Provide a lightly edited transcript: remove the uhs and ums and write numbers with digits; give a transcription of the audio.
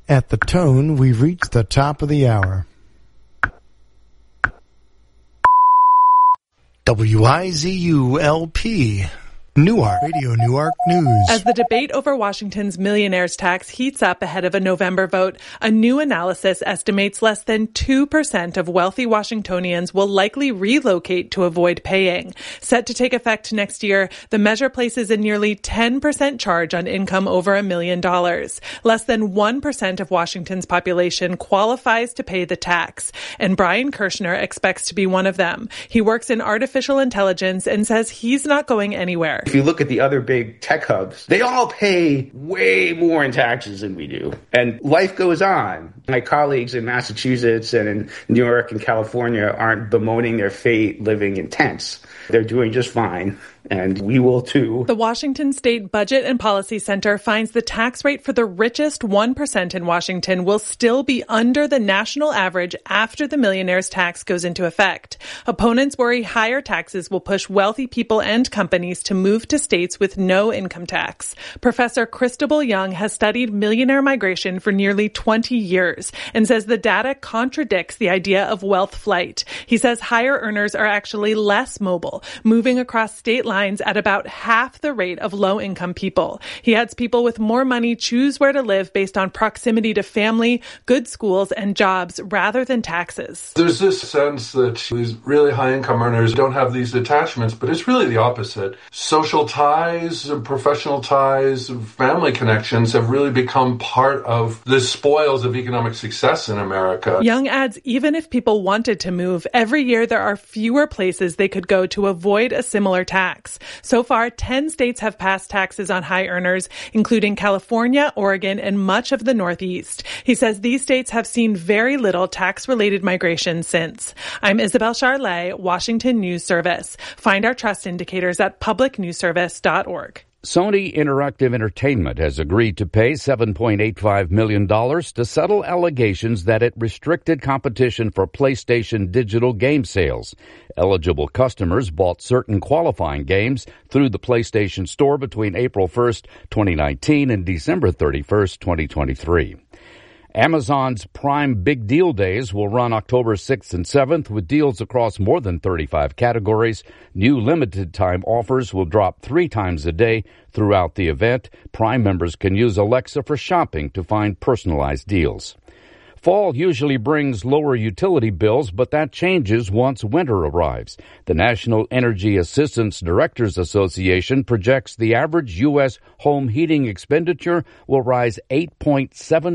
At the tone, we've reached the top of the hour. WIZU-LP, Newark, Radio Newark News. As the debate over Washington's millionaires tax heats up ahead of a November vote, a new analysis estimates less than 2% of wealthy Washingtonians will likely relocate to avoid paying. Set to take effect next year, the measure places a nearly 10% charge on income over $1 million. Less than 1% of Washington's population qualifies to pay the tax, and Brian Kirshner expects to be one of them. He works in artificial intelligence and says he's not going anywhere. If you look at the other big tech hubs, they all pay way more in taxes than we do. And life goes on. My colleagues in Massachusetts and in New York and California aren't bemoaning their fate living in tents. They're doing just fine, and we will too. The Washington State Budget and Policy Center finds the tax rate for the richest 1% in Washington will still be under the national average after the millionaire's tax goes into effect. Opponents worry higher taxes will push wealthy people and companies to move to states with no income tax. Professor Christabel Young has studied millionaire migration for nearly 20 years and says the data contradicts the idea of wealth flight. He says higher earners are actually less mobile, moving across state lines at about half the rate of low-income people. He adds people with more money choose where to live based on proximity to family, good schools, and jobs rather than taxes. There's this sense that these really high-income earners don't have these attachments, but it's really the opposite. Social ties, professional ties, family connections have really become part of the spoils of economic success in America. Young adds even if people wanted to move, every year there are fewer places they could go to avoid a similar tax. So far, 10 states have passed taxes on high earners, including California, Oregon, and much of the Northeast. He says these states have seen very little tax-related migration since. I'm Isabel Charlet, Washington News Service. Find our trust indicators at publicnewsservice.org. Sony Interactive Entertainment has agreed to pay $7.85 million to settle allegations that it restricted competition for PlayStation digital game sales. Eligible customers bought certain qualifying games through the PlayStation Store between April 1st, 2019 and December 31st, 2023. Amazon's Prime Big Deal Days will run October 6th and 7th with deals across more than 35 categories. New limited-time offers will drop 3 times a day throughout the event. Prime members can use Alexa for shopping to find personalized deals. Fall usually brings lower utility bills, but that changes once winter arrives. The National Energy Assistance Directors Association projects the average U.S. home heating expenditure will rise 8.7